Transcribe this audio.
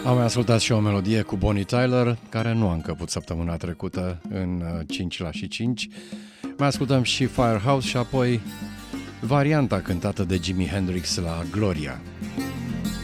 Am mai ascultat și o melodie cu Bonnie Tyler, care nu a încăput săptămâna trecută în 5 la și 5. Mai ascultăm și Firehouse și apoi varianta cântată de Jimi Hendrix la Gloria.